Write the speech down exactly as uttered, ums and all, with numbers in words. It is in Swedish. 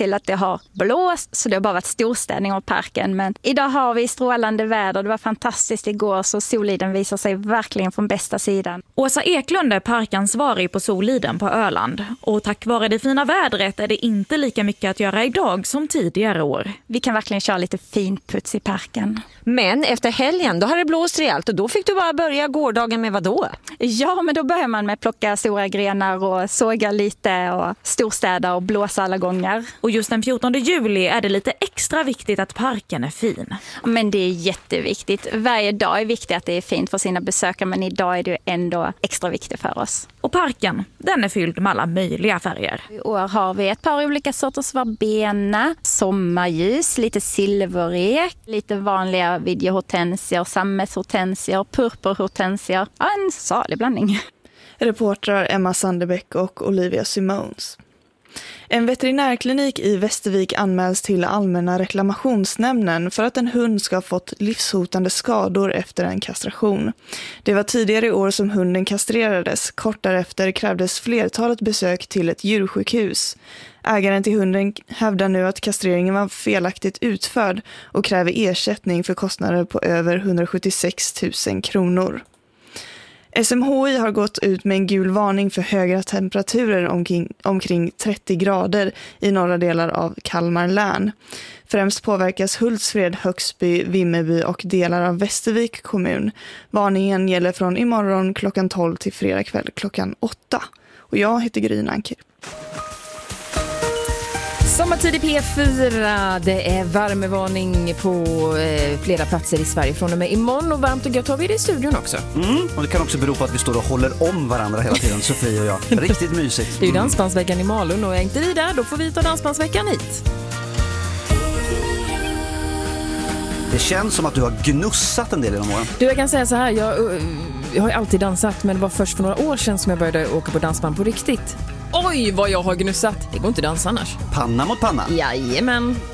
till att det har blåst, så det har bara varit storstädning av parken. Men idag har vi strålande väder. Det var fantastiskt igår, så Soliden visar sig verkligen från bästa sidan. Åsa Eklund är parkansvarig på Soliden på Öland. Och tack vare det fina vädret är det inte lika mycket att göra idag som tidigare år. Vi kan verkligen köra lite finputs i parken. Men efter helgen, då har det blåst rejält och då fick du bara börja gårdagen med vad då? Ja, men då börjar man med att plocka stora grenar och såga lite och storstäda och blåsa alla gånger. Och just den fjortonde juli är det lite extra viktigt att parken är fin. Men det är jätteviktigt. Varje dag är viktigt att det är fint för sina besökare, men idag är det ändå extra viktigt för oss. Och parken, den är fylld med alla möjliga färger. I år har vi ett par olika sorters verbena, sommarljus, lite silverek, lite vanliga videohortensier, sammetshortensier, purpurhortensier. Ja, en salig blandning. Reportrar Emma Sanderbäck och Olivia Simons. En veterinärklinik i Västervik anmäls till Allmänna reklamationsnämnden för att en hund ska ha fått livshotande skador efter en kastration. Det var tidigare i år som hunden kastrerades. Kort därefter krävdes flertalet besök till ett djursjukhus. Ägaren till hunden hävdar nu att kastreringen var felaktigt utförd och kräver ersättning för kostnader på över hundrasjuttiosex tusen kronor. S M H I har gått ut med en gul varning för höga temperaturer omkring, omkring trettio grader i norra delar av Kalmar län. Främst påverkas Hultsfred, Högsby, Vimmerby och delar av Västervik kommun. Varningen gäller från imorgon klockan tolv till fredag kväll klockan åtta. Och jag heter Gry Anker. Sommartid i P fyra, det är värmevarning på eh, flera platser i Sverige från och med imorgon, och varmt och gött har vi det i studion också. Mm, och det kan också bero på att vi står och håller om varandra hela tiden, Sofie och jag. Riktigt mysigt. Det är ju dansbandsveckan i Malung, och är inte vi där, då får vi ta dansbandsveckan hit. Det känns som att du har gnussat en del genom åren. Du, jag kan säga så här, jag, jag har ju alltid dansat, men det var först för några år sedan som jag började åka på dansband på riktigt. Oj, vad jag har gnussat. Det går inte att dansa annars. Panna mot panna. Jajamän.